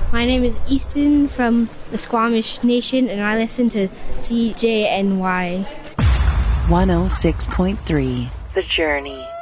My name is Easton from the Squamish Nation, and I listen to CJNY 106.3 The Journey.